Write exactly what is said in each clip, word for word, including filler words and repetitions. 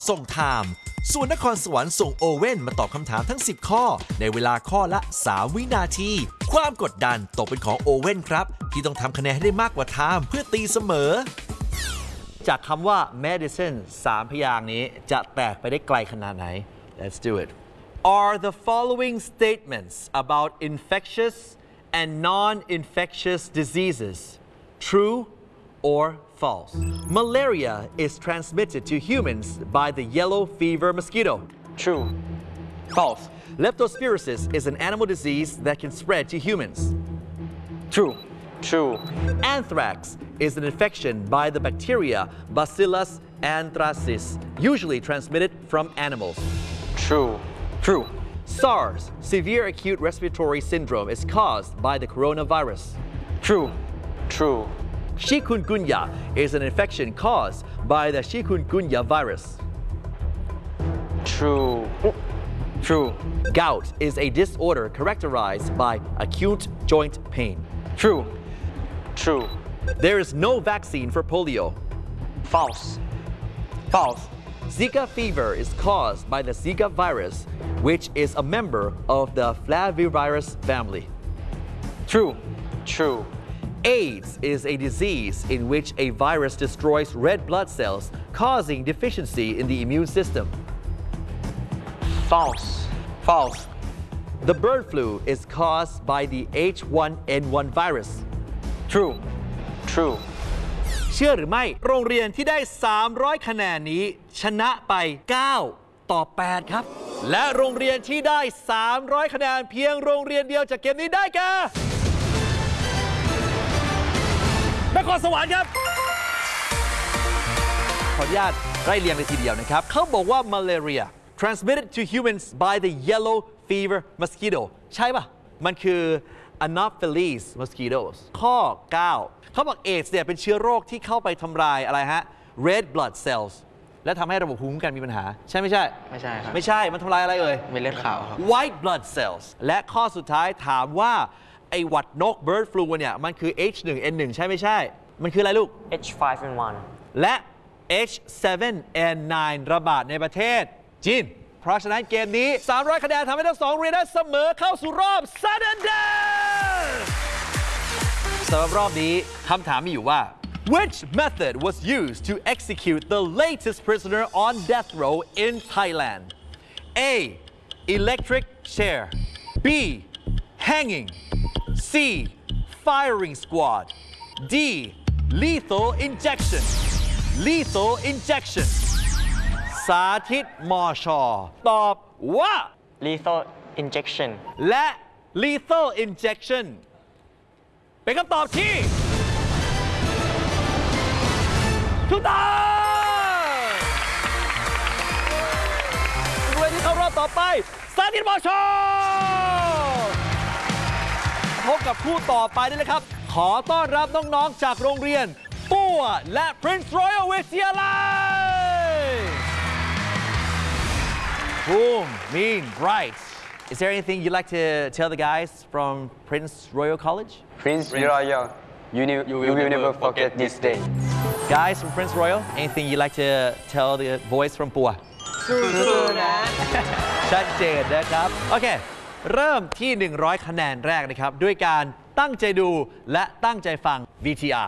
ส่งไทม์ส่วนนครสวรรค์ส่งโอเว่นมาตอบคำถามทั้งสิบข้อในเวลาข้อละสามวินาทีความกดดันตกเป็นของโอเว่นครับที่ต้องทำคะแนนให้ได้มากกว่าไทม์เพื่อตีเสมอจากคำว่า medicine สามพยางค์นี้จะแตกไปได้ไกลขนาดไหน Let's do it Are the following statements about infectious and non-infectious diseases true or false? Malaria is transmitted to humans by the yellow fever mosquito. True. False. Leptospirosis is an animal disease that can spread to humans. True. True. Anthrax is an infection by the bacteria Bacillus anthracis, usually transmitted from animals. True. True. SARS, severe acute respiratory syndrome, is caused by the coronavirus. True. True. Chikungunya is an infection caused by the chikungunya virus. True. True. Gout is a disorder characterized by acute joint pain. True. True. There is no vaccine for polio. False. False. Zika fever is caused by the Zika virus, which is a member of the flavivirus family. True. True. AIDS is a disease in which a virus destroys red blood cells, causing deficiency in the immune system. False. False. The bird flu is caused by the H one N one virus. True. True. เชื่อหรือไม่โรงเรียนที่ได้สามร้อยคะแนนนี้ชนะไปเก้าต่อแปดครับและโรงเรียนที่ได้สามร้อยคะแนนเพียงโรงเรียนเดียวจากเกมนี้ได้แก่นครสวรรค์ครับขออนุญาตไล่เรียงเลยทีเดียวนะครับเขาบอกว่า malaria transmitted to humans by the yellow fever mosquito ใช่ป่ะมันคือ Anopheles mosquitoes ข้อเก้าเขาบอกเอดส์เนี่ยเป็นเชื้อโรคที่เข้าไปทำลายอะไรฮะ red blood cells และทำให้ระบบภูมิคุ้มกันมีปัญหาใช่ไม่ใช่ไม่ใช่ครับไม่ใช่มันทำลายอะไรเอ่ยเม็ดเลือดขาวครับ white blood cells และข้อสุดท้ายถามว่าไอหวัดนก bird flu เนี่ยมันคือ H หนึ่ง N หนึ่ง ใช่ไม่ใช่มันคืออะไรลูก H five N one และ H seven N nine ระบาดในประเทศจีนเพราะฉะนั้นเกมนี้สามร้อยคะแนนทำให้ทั้งสองเรียนได้เสมอเข้าสู่รอบ sudden death สำหรับรอบนี้คำถามมีอยู่ว่า Which method was used to execute the latest prisoner on death row in Thailand? A. Electric chair. B. Hanging. C. Firing squad. D. Lethal injection. Lethal injection. สาธิตมอชอตอบว่า Lethal injection และ Lethal injection เป็นคำตอบที่ถูกต้องผู้ที่เข้ารอบต่อไปสาธิตมอชอพบกับคู่ต่อไปได้เลยครับขอต้อนรับน้องๆจากโรงเรียนปัวและ Prince Royal วิทยาลัยBoom, mean, bright. Is there anything you'd like to tell the guys from Prince Royal College? Prince, Prince. Royal, you, ne you will, you will never forget this day. Guys from Prince Royal, anything you'd like to tell the boys from Pua? สู้ๆนะชัดเจนนะครับโอเคเริ่มที่หนึ่งร้อยคะแนนแรกนะครับด้วยการตั้งใจดูและตั้งใจฟัง วี ที อาร์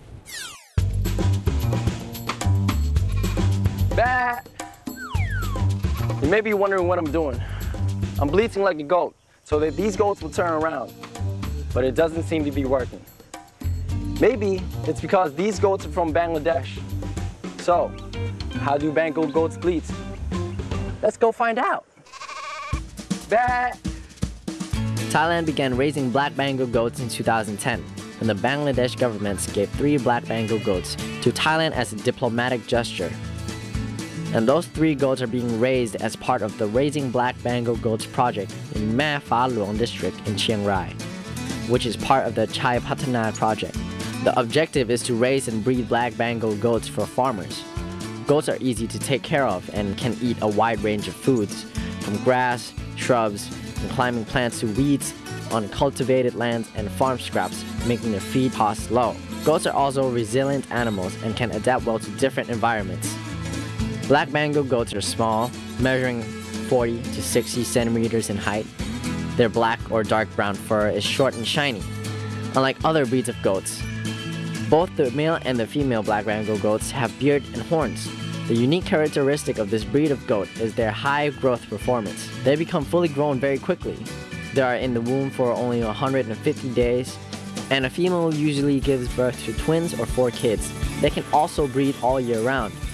Bah. You may be wondering what I'm doing. I'm bleating like a goat so that these goats will turn around, but it doesn't seem to be working. Maybe it's because these goats are from Bangladesh. So, how do Bengal goats bleat? Let's go find out. Bah. Thailand began raising black Bengal goats in two thousand ten, when the Bangladesh government gave three black Bengal goats to Thailand as a diplomatic gesture. And those three goats are being raised as part of the Raising Black Bengal Goats project in Mae Pha Luang district in Chiang Rai, which is part of the Chai Patana project. The objective is to raise and breed black Bengal goats for farmers. Goats are easy to take care of and can eat a wide range of foods, from grass, shrubs, and climbing plants to weeds on cultivated lands and farm scraps, making their feed costs low. Goats are also resilient animals and can adapt well to different environments. Black Bengal goats are small, measuring forty to sixty centimeters in height. Their black or dark brown fur is short and shiny, unlike other breeds of goats. Both the male and the female Black Bengal goats have beard and horns. The unique characteristic of this breed of goat is their high growth performance. They become fully grown very quickly. They are in the womb for only one hundred fifty days, and a female usually gives birth to twins or four kids. They can also breed all year round.